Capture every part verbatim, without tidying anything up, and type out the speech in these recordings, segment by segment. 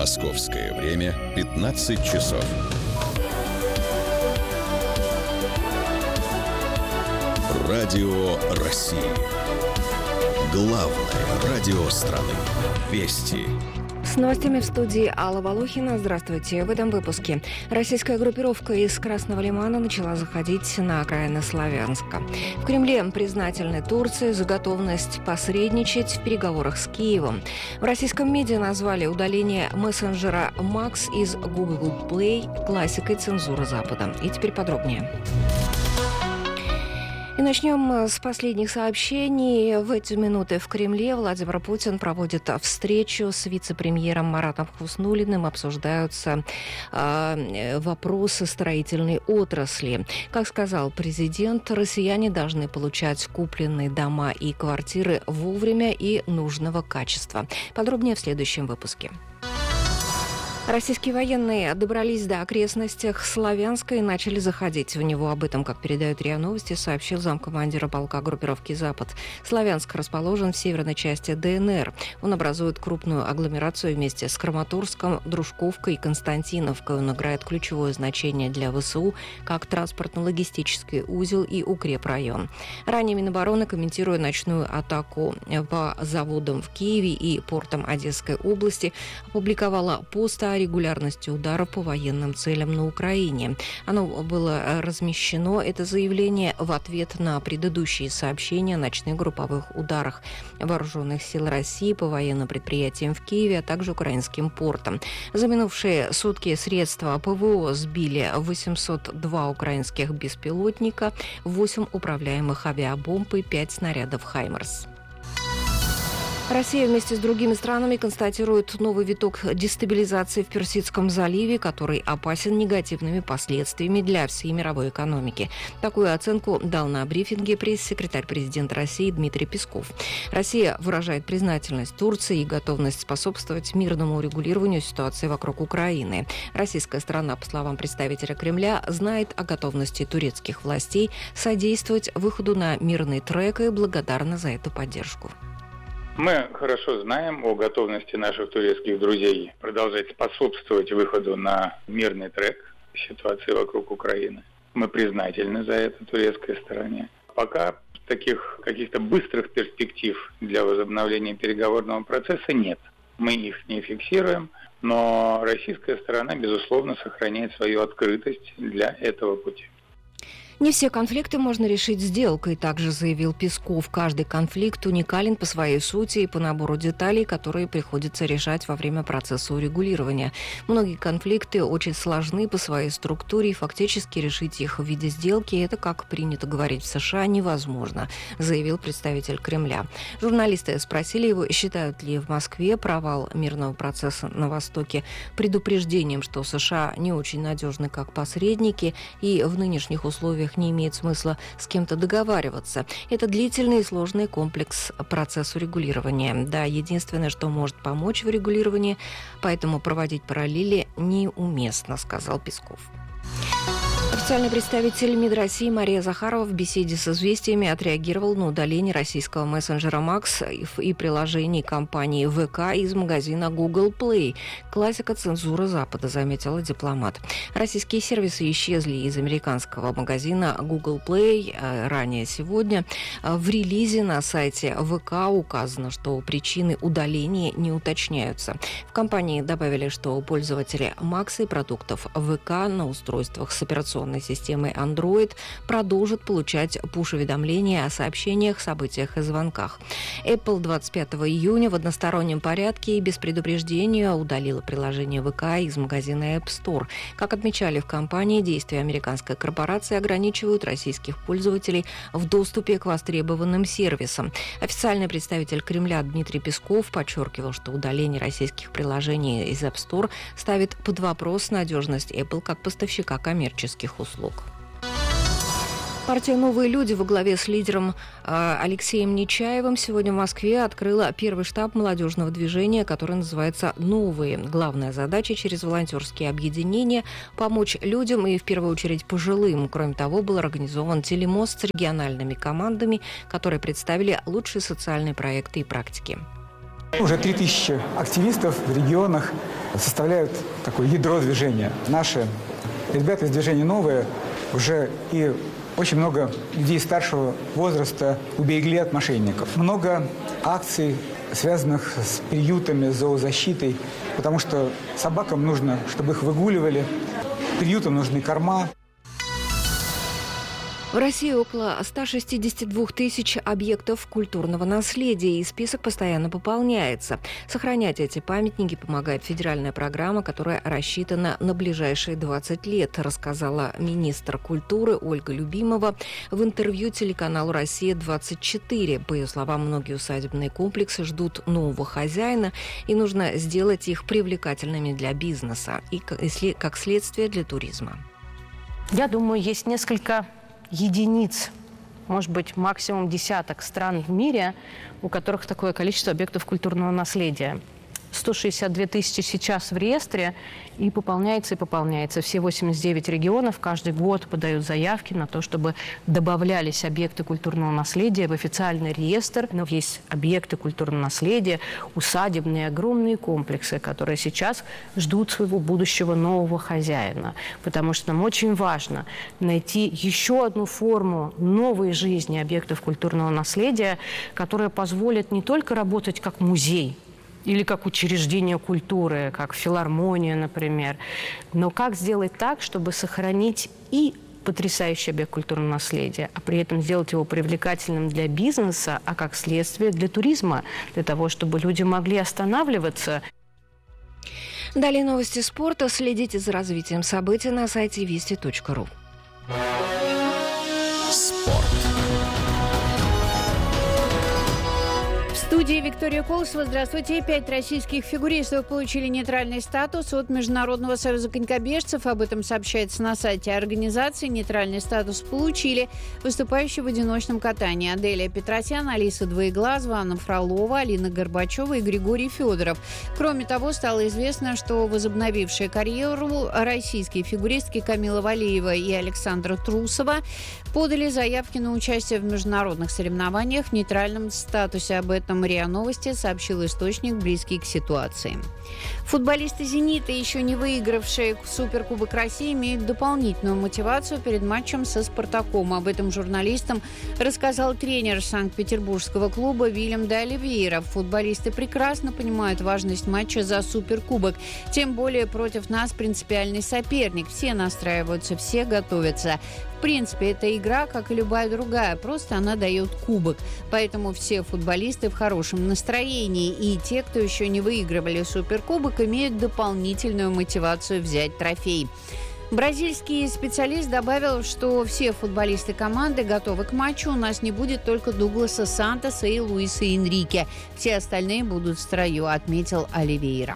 Московское время пятнадцать часов. Радио России. Главное радио страны. Вести. С новостями в студии Алла Волохина. Здравствуйте. В этом выпуске. Российская группировка из Красного Лимана начала заходить на окраины Славянска. В Кремле признательны Турции за готовность посредничать в переговорах с Киевом. В российском медиа назвали удаление мессенджера Макс из Google Play классикой цензуры Запада. И теперь подробнее. И начнем с последних сообщений. В эти минуты в Кремле Владимир Путин проводит встречу с вице-премьером Маратом Хуснуллиным. Обсуждаются э, вопросы строительной отрасли. Как сказал президент, россияне должны получать купленные дома и квартиры вовремя и нужного качества. Подробнее в следующем выпуске. Российские военные добрались до окрестностей Славянска и начали заходить в него. Об этом, как передают РИА Новости, сообщил замкомандира полка группировки «Запад». Славянск расположен в северной части ДНР. Он образует крупную агломерацию вместе с Краматорском, Дружковкой и Константиновкой. Он играет ключевое значение для ВСУ как транспортно-логистический узел и укрепрайон. Ранее Минобороны, комментируя ночную атаку по заводам в Киеве и портам Одесской области, опубликовала пост о регулярности ударов по военным целям на Украине. Оно было размещено, это заявление, в ответ на предыдущие сообщения о ночных групповых ударах вооруженных сил России по военным предприятиям в Киеве, а также украинским портам. За минувшие сутки средства ПВО сбили восемьсот два украинских беспилотника, восемь управляемых авиабомб и пять снарядов «Хаймерс». Россия вместе с другими странами констатирует новый виток дестабилизации в Персидском заливе, который опасен негативными последствиями для всей мировой экономики. Такую оценку дал на брифинге пресс-секретарь президента России Дмитрий Песков. Россия выражает признательность Турции и готовность способствовать мирному урегулированию ситуации вокруг Украины. Российская сторона, по словам представителя Кремля, знает о готовности турецких властей содействовать выходу на мирный трек и благодарна за эту поддержку. Мы хорошо знаем о готовности наших турецких друзей продолжать способствовать выходу на мирный трек ситуации вокруг Украины. Мы признательны за это турецкой стороне. Пока таких каких-то быстрых перспектив для возобновления переговорного процесса нет. Мы их не фиксируем, но российская сторона, безусловно, сохраняет свою открытость для этого пути. Не все конфликты можно решить сделкой, также заявил Песков. Каждый конфликт уникален по своей сути и по набору деталей, которые приходится решать во время процесса урегулирования. Многие конфликты очень сложны по своей структуре, и фактически решить их в виде сделки – это, как принято говорить в США, невозможно, заявил представитель Кремля. Журналисты спросили его, считают ли в Москве провал мирного процесса на Востоке предупреждением, что США не очень надежны как посредники и в нынешних условиях не имеет смысла с кем-то договариваться. Это длительный и сложный комплекс процесс урегулирования. Да, единственное, что может помочь в регулировании, поэтому проводить параллели неуместно, сказал Песков. Официальный представитель МИД России Мария Захарова в беседе с «Известиями» отреагировал на удаление российского мессенджера Макс и приложений компании ВК из магазина Google Play. Классика цензуры Запада, заметила дипломат. Российские сервисы исчезли из американского магазина Google Play ранее сегодня. В релизе на сайте ВК указано, что причины удаления не уточняются. В компании добавили, что пользователи Макса и продуктов ВК на устройствах с операционной системой Android продолжат получать пуш-уведомления о сообщениях, событиях и звонках. Apple двадцать пятого июня в одностороннем порядке и без предупреждения удалила приложение ВК из магазина App Store. Как отмечали в компании, действия американской корпорации ограничивают российских пользователей в доступе к востребованным сервисам. Официальный представитель Кремля Дмитрий Песков подчеркивал, что удаление российских приложений из App Store ставит под вопрос надежность Apple как поставщика коммерческих услуг. Партия «Новые люди» во главе с лидером э, Алексеем Нечаевым сегодня в Москве открыла первый штаб молодежного движения, который называется «Новые». Главная задача через волонтерские объединения – помочь людям и, в первую очередь, пожилым. Кроме того, был организован телемост с региональными командами, которые представили лучшие социальные проекты и практики. Уже три тысячи активистов в регионах составляют такое ядро движения. Наши ребята из движения «Новые» уже и очень много людей старшего возраста уберегли от мошенников. Много акций, связанных с приютами, с зоозащитой, потому что собакам нужно, чтобы их выгуливали, приютам нужны корма. В России около ста шестидесяти двух тысяч объектов культурного наследия, и список постоянно пополняется. Сохранять эти памятники помогает федеральная программа, которая рассчитана на ближайшие двадцать лет, рассказала министр культуры Ольга Любимова в интервью телеканалу «Россия-двадцать четыре». По ее словам, многие усадебные комплексы ждут нового хозяина, и нужно сделать их привлекательными для бизнеса и, как следствие, для туризма. Я думаю, есть несколько единиц, может быть, максимум десяток стран в мире, у которых такое количество объектов культурного наследия. сто шестьдесят две тысячи сейчас в реестре, и пополняется, и пополняется. Все восемьдесят девять регионов каждый год подают заявки на то, чтобы добавлялись объекты культурного наследия в официальный реестр. Но есть объекты культурного наследия, усадебные огромные комплексы, которые сейчас ждут своего будущего нового хозяина. Потому что нам очень важно найти еще одну форму новой жизни объектов культурного наследия, которая позволит не только работать как музей, или как учреждение культуры, как филармония, например. Но как сделать так, чтобы сохранить и потрясающий объект культурного наследия, а при этом сделать его привлекательным для бизнеса, а как следствие для туризма, для того, чтобы люди могли останавливаться. Далее новости спорта. Следите за развитием событий на сайте вести точка ру. Спорт. В студии Виктория Колосова. Здравствуйте. Пять российских фигуристов получили нейтральный статус от Международного союза конькобежцев. Об этом сообщается на сайте организации. Нейтральный статус получили выступающие в одиночном катании: Аделия Петросян, Алиса Двоеглазова, Анна Фролова, Алина Горбачева и Григорий Федоров. Кроме того, стало известно, что возобновившие карьеру российские фигуристки Камила Валеева и Александра Трусова подали заявки на участие в международных соревнованиях в нейтральном статусе. Об этом РИА Новости сообщил источник, близкий к ситуации. Футболисты «Зенита», еще не выигравшие Суперкубок России, имеют дополнительную мотивацию перед матчем со «Спартаком». Об этом журналистам рассказал тренер санкт-петербургского клуба Вильям де Оливейра. Футболисты прекрасно понимают важность матча за Суперкубок. Тем более против нас принципиальный соперник. Все настраиваются, все готовятся. В принципе, эта игра, как и любая другая, просто она дает кубок. Поэтому все футболисты в хорошем настроении. И те, кто еще не выигрывали Суперкубок, имеют дополнительную мотивацию взять трофей. Бразильский специалист добавил, что все футболисты команды готовы к матчу. У нас не будет только Дугласа Сантоса и Луиса Энрике. Все остальные будут в строю, отметил Оливейра.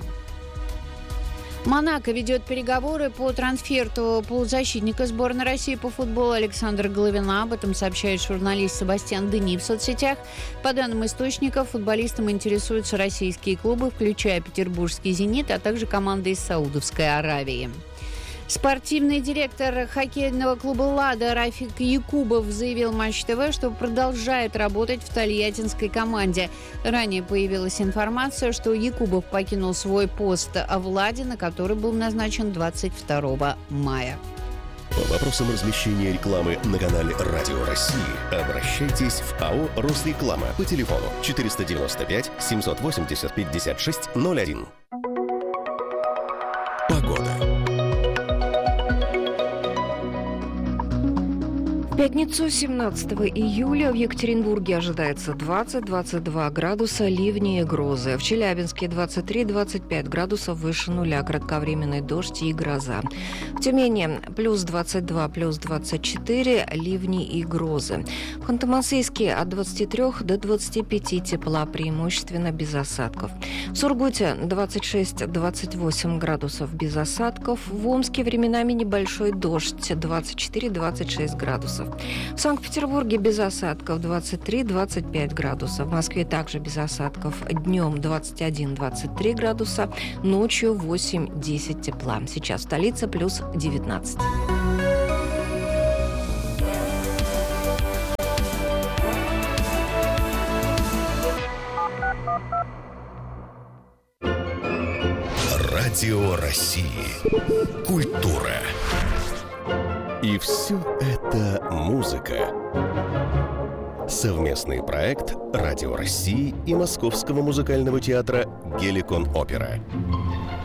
Монако ведет переговоры по трансферу полузащитника сборной России по футболу Александра Головина. Об этом сообщает журналист Себастьян Дени в соцсетях. По данным источников, футболистам интересуются российские клубы, включая петербургский «Зенит», а также команды из Саудовской Аравии. Спортивный директор хоккейного клуба «Лада» Рафик Якубов заявил Матч ТВ, что продолжает работать в тольяттинской команде. Ранее появилась информация, что Якубов покинул свой пост в «Ладе», на который был назначен двадцать второго мая. По вопросам размещения рекламы на канале «Радио России» обращайтесь в АО «Росреклама» по телефону четыреста девяносто пять семьсот восемьдесят пятьдесят шесть ноль один. Погода. В пятницу, семнадцатого июля, в Екатеринбурге ожидается двадцать-двадцать два градуса, ливни и грозы. В Челябинске двадцать три - двадцать пять градусов выше нуля, кратковременный дождь и гроза. В Тюмени плюс двадцать два, плюс двадцать четыре, ливни и грозы. В Ханты-Мансийске от двадцати трёх до двадцати пяти тепла, преимущественно без осадков. В Сургуте двадцать шесть - двадцать восемь градусов без осадков. В Омске временами небольшой дождь, двадцать четыре - двадцать шесть градусов. В Санкт-Петербурге без осадков двадцать три - двадцать пять градусов. В Москве также без осадков. Днем двадцать один - двадцать три градуса, ночью восемь - десять тепла. Сейчас столица плюс девятнадцать. Радио России. Культура. И все это музыка. Совместный проект Радио России и Московского музыкального театра «Геликон Опера».